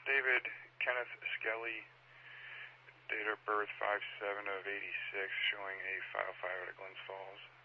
David Kenneth Skelly, date of birth 5/7 of '86, showing a 505 out of Glens Falls.